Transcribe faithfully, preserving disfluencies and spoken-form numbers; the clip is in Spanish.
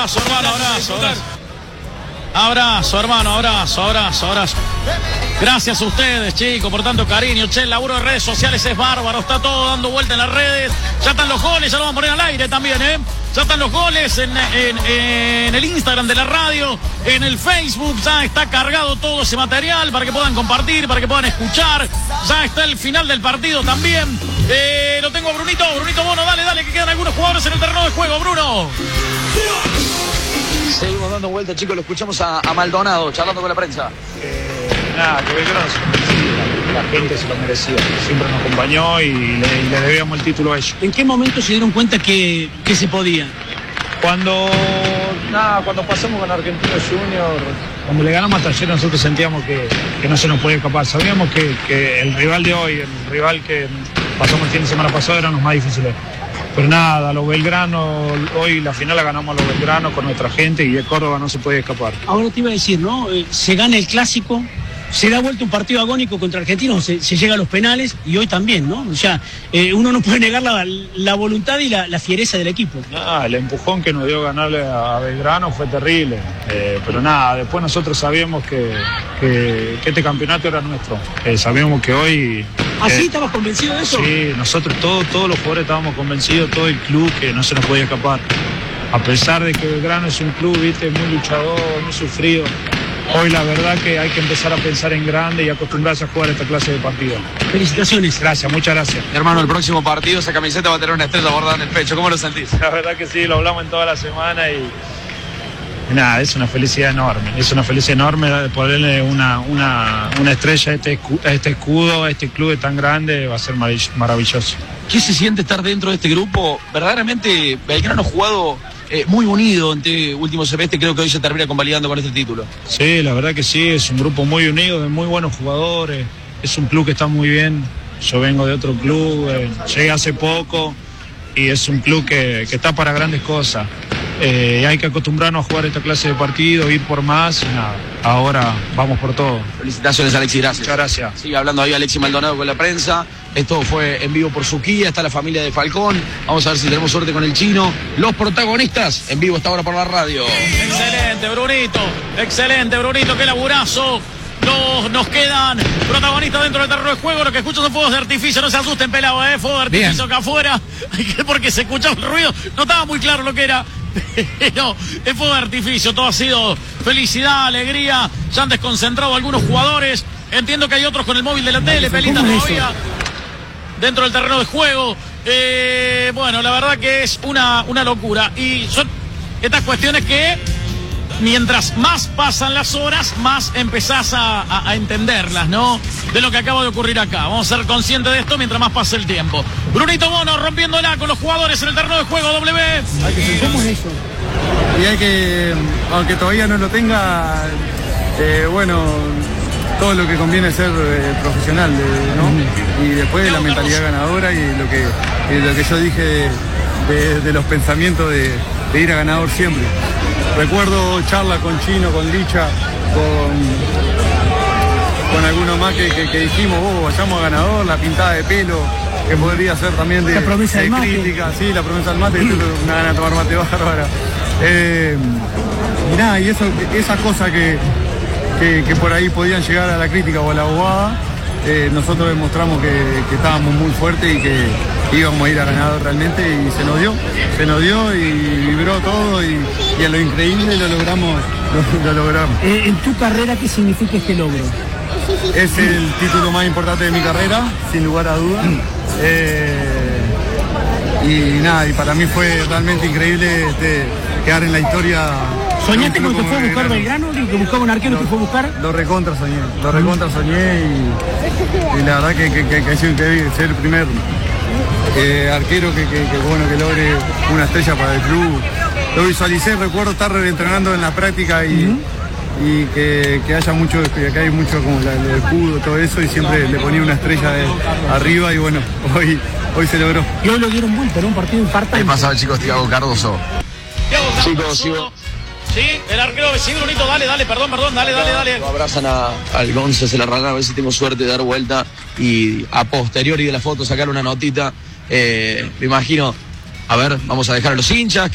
abrazo, hermano, abrazo, abrazo. Abrazo, hermano, abrazo, abrazo, abrazo. Gracias a ustedes, chicos, por tanto cariño. Che, el laburo de redes sociales es bárbaro. Está todo dando vuelta en las redes. Ya están los goles, ya lo vamos a poner al aire también, ¿eh? Ya están los goles en, en, en el Instagram de la radio, en el Facebook. Ya está cargado todo ese material para que puedan compartir, para que puedan escuchar. Ya está el final del partido también. Eh, lo tengo a Brunito, Brunito Bono, dale, dale, que quedan algunos jugadores en el terreno de juego, Bruno. Seguimos dando vueltas, chicos, lo escuchamos a, a Maldonado, charlando con la prensa. Eh, nada, que Belgrano se lo merecía, la gente se lo merecía, siempre nos acompañó y le, y le debíamos el título a ellos. ¿En qué momento se dieron cuenta que, que se podía? Cuando, nada, cuando pasamos con Argentinos Junior, cuando le ganamos a Talleres nosotros sentíamos que, que no se nos podía escapar, sabíamos que, que el rival de hoy, el rival que pasamos el fin de semana pasado eran los más difíciles. Pero nada, los Belgrano, hoy la final la ganamos a los Belgrano con nuestra gente y el Córdoba no se puede escapar. Ahora te iba a decir, ¿no? Eh, se gana el clásico, se da vuelta un partido agónico contra Argentinos, se, se llega a los penales y hoy también, ¿no? O sea, eh, uno no puede negar la, la voluntad y la, la fiereza del equipo. Nada, el empujón que nos dio ganarle a Belgrano fue terrible. Eh, pero nada, después nosotros sabíamos que, que, que este campeonato era nuestro. Eh, sabíamos que hoy... ¿Así eh, estabas convencido de eso? Sí, nosotros todos, todos los jugadores estábamos convencidos, todo el club, que no se nos podía escapar. A pesar de que Belgrano es un club, viste, muy luchador, muy sufrido. Hoy la verdad que hay que empezar a pensar en grande y acostumbrarse a jugar esta clase de partido. Felicitaciones. Gracias, muchas gracias. Hermano, el próximo partido esa camiseta va a tener una estrella bordada en el pecho. ¿Cómo lo sentís? La verdad que sí, lo hablamos en toda la semana y... Nada, es una felicidad enorme, es una felicidad enorme de ponerle una, una, una estrella a este, a este escudo, a este club tan grande, va a ser maravilloso. ¿Qué se siente estar dentro de este grupo? Verdaderamente, Belgrano ha jugado eh, muy unido en este último semestre, creo que hoy se termina convalidando con este título. Sí, la verdad que sí, es un grupo muy unido, de muy buenos jugadores, es un club que está muy bien, yo vengo de otro club, eh, llegué hace poco y es un club que, que está para grandes cosas. Eh, hay que acostumbrarnos a jugar esta clase de partido, ir por más y nada, ahora vamos por todo. Felicitaciones, Alexis, gracias. Muchas gracias. Sigue hablando ahí Alexis Maldonado con la prensa. Esto fue en vivo por Suquía, está la familia de Falcón. Vamos a ver si tenemos suerte con el chino. Los protagonistas en vivo esta hora por la radio. Excelente, Brunito. Excelente, Brunito. Qué laburazo. Nos, nos quedan protagonistas dentro del terreno de juego. Lo que escuchan son fuegos de artificio. No se asusten, pelado, ¿eh? Fuegos de artificio acá afuera. Porque se escuchaba el ruido. No estaba muy claro lo que era. No, es fuego de artificio. Todo ha sido felicidad, alegría. Ya han desconcentrado algunos jugadores. Entiendo que hay otros con el móvil de la tele. Pelita todavía dentro del terreno de juego. Eh, bueno, la verdad que es una, una locura. Y son estas cuestiones que mientras más pasan las horas, más empezás a, a, a entenderlas, ¿no? De lo que acaba de ocurrir acá. Vamos a ser conscientes de esto mientras más pase el tiempo. Brunito Bono rompiéndola con los jugadores en el terreno de juego. W. Hay que ¿Cómo es eso? Y hay que, aunque todavía no lo tenga, eh, bueno, todo lo que conviene es ser eh, profesional, eh, ¿no? Y después la mentalidad ganadora y lo que, y lo que yo dije de, de, de los pensamientos de, de ir a ganador siempre. Recuerdo charla con Chino, con Licha, con, con algunos más que, que, que dijimos, oh, vayamos a ganador, la pintada de pelo, que podría ser también de, la promesa de del crítica, mate. Sí, la promesa del mate, que tengo una gana de tomar mate bárbara. Eh, y nada, y eso, esas cosas que, que, que por ahí podían llegar a la crítica o a la bobada, eh, nosotros demostramos que, que estábamos muy fuertes y que íbamos a ir a ganador realmente y se nos dio, se nos dio y vibró todo y, y a lo increíble lo logramos, lo, lo logramos. Eh, en tu carrera, ¿qué significa este logro? Es el título más importante de mi carrera, sin lugar a dudas. Eh, y nada, y para mí fue realmente increíble este, quedar en la historia. ¿Soñaste cuando te fue a buscar Belgrano? ¿Que buscaba un arquero que fue a buscar? Lo recontra soñé, lo recontra soñé y, y la verdad que, que, que, que ser el primer eh, arquero que, que, que, bueno, que logre una estrella para el club. Lo visualicé, recuerdo estar entrenando en la práctica y, uh-huh. y que, que haya mucho, que acá hay mucho como la, el escudo, todo eso, y siempre le ponía una estrella de arriba y bueno, hoy, hoy se logró. Y hoy lo dieron vuelta, ¿no? Un partido infartante. ¿Qué pasaba, chicos? Thiago Cardoso. Thiago Cardoso. Chicos, sí, el arquero, sí, Brunito, dale, dale, perdón, perdón, dale, dale, dale. Lo abrazan a, al Gonza, se la arrancan, a ver si tengo suerte de dar vuelta y a posteriori de la foto sacar una notita. Eh, me imagino, a ver, vamos a dejar a los hinchas.